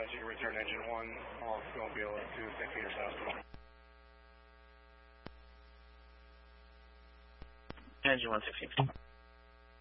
as you return engine 1, all automobile to St. Peter's Hospital. Engine 116.